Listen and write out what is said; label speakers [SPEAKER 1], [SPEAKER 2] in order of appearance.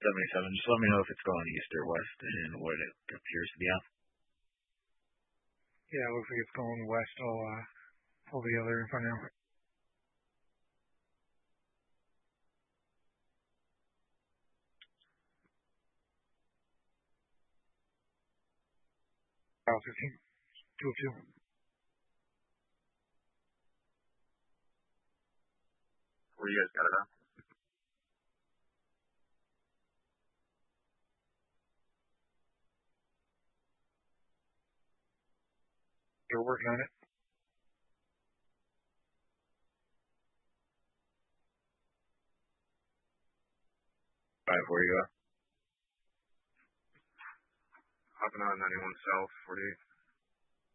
[SPEAKER 1] 77. Just let me know if it's going east or west and what it appears to be on.
[SPEAKER 2] Yeah, it looks like it's going west. I'll pull the other info now. Dial 15, 202.
[SPEAKER 3] Where you guys got it at?
[SPEAKER 2] They're working on it.
[SPEAKER 1] Where you go?
[SPEAKER 3] Hopping on 91 South, 48.